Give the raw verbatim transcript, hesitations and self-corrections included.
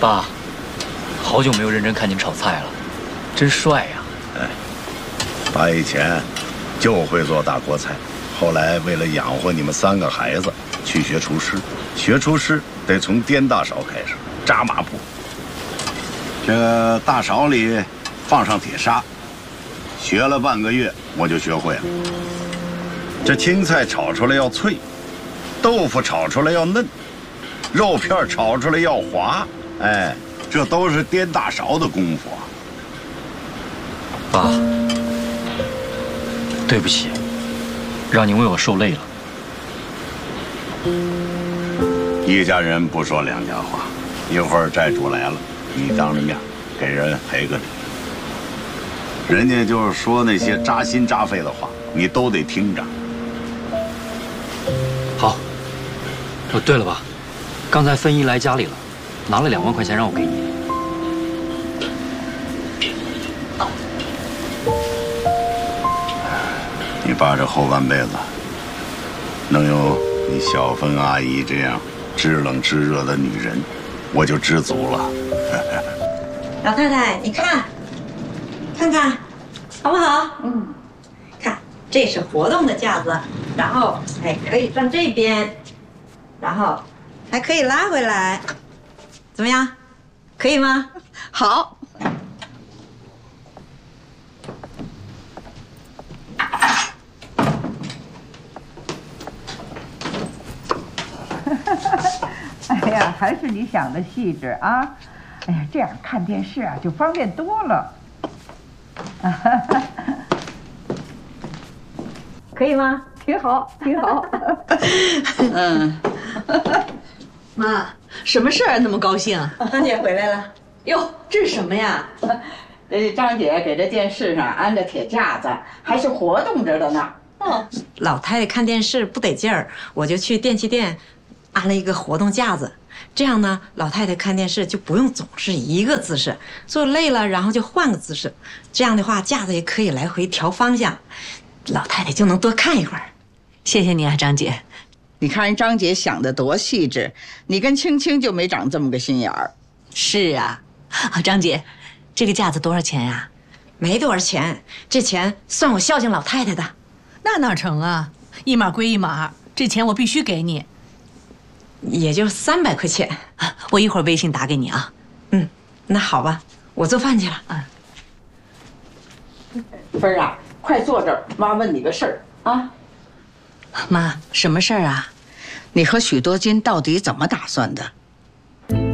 爸，好久没有认真看您炒菜了，真帅呀！ 哎，爸以前就会做大锅菜，后来为了养活你们三个孩子，去学厨师。学厨师得从颠大勺开始，炸麻布。这大勺里放上铁砂，学了半个月我就学会了。这青菜炒出来要脆，豆腐炒出来要嫩，肉片炒出来要滑。哎，这都是颠大勺的功夫啊！ 爸，对不起，让您为我受累了。 一家人不说两家话，一会儿债主来了，你当着面给人赔个礼。人家就是说那些扎心扎肺的话，你都得听着。 好。哦，对了，爸，刚才芬姨来家里了，拿了两万块钱让我给你。 你爸这后半辈子能有你小芬阿姨这样知冷知热的女人，我就知足了。 老太太，你看，看看，好不好？嗯，看，这是活动的架子，然后哎可以站这边，然后还可以拉回来，怎么样？可以吗？ 好。 哎呀，还是你想的细致啊！哎呀，这样看电视啊就方便多了。 可以吗？ 挺好，挺好。 嗯，妈，什么事儿那么高兴？ 张姐回来了。 哟，这是什么呀？ 这张姐给这电视上安着铁架子，还是活动着的呢。 哦，老太太看电视不得劲儿，我就去电器店安了一个活动架子。这样呢，老太太看电视就不用总是一个姿势，坐累了然后就换个姿势。这样的话，架子也可以来回调方向，老太太就能多看一会儿。 谢谢你啊，张姐。 你看人张姐想的多细致，你跟青青就没长这么个心眼儿。 是啊，啊，张姐，这个架子多少钱呀？ 没多少钱，这钱算我孝敬老太太的。 那哪成啊？一码归一码，这钱我必须给你。 也就三百块钱， 我一会儿微信打给你啊。 嗯，那好吧，我做饭去了。 嗯。 芬儿啊，快坐这儿，妈问你个事儿啊。 妈，什么事儿啊？ 你和许多金到底怎么打算的？